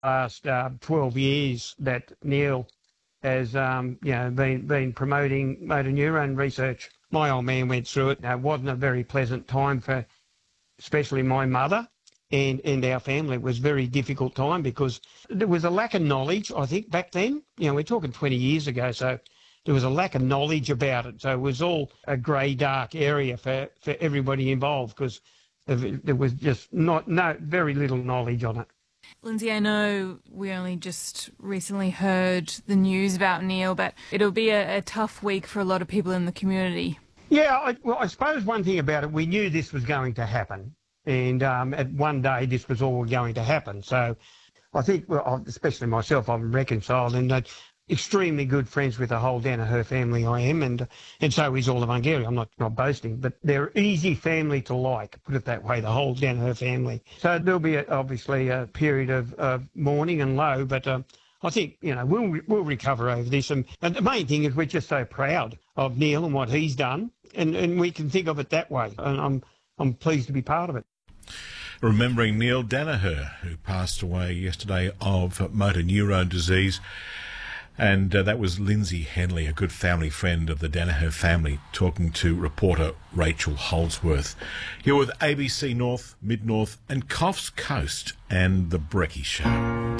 last 12 years that Neil has been promoting motor neurone research. My old man went through it. It wasn't a very pleasant time for especially my mother and our family. It was a very difficult time because there was a lack of knowledge, I think, back then. We're talking 20 years ago, so there was a lack of knowledge about it. So it was all a grey, dark area for everybody involved because there was just very little knowledge on it. Lindsay, I know we only just recently heard the news about Neil, but it'll be a tough week for a lot of people in the community. Yeah, I suppose one thing about it, we knew this was going to happen, and at one day this was all going to happen. So I think, especially myself, I'm reconciled and extremely good friends with the whole Danaher family I am, and so is all of Ungaria. I'm not boasting, but they're easy family to like, put it that way, the whole Danaher family. So there'll be obviously a period of mourning and low, but I think, we'll recover over this. And the main thing is we're just so proud of Neil and what he's done, and we can think of it that way. And I'm pleased to be part of it. Remembering Neil Danaher, who passed away yesterday of motor neurone disease. And that was Lindsay Henley, a good family friend of the Danaher family, talking to reporter Rachel Holdsworth. Here with ABC North, Mid North and Coffs Coast and The Brecky Show.